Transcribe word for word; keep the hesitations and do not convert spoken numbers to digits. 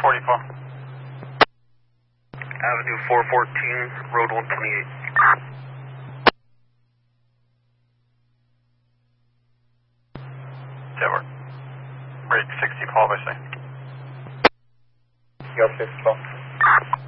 forty, Paul. Avenue four fourteen, Road one twenty-eight. That work. Break sixty, Paul, by say. Go fifty, Paul.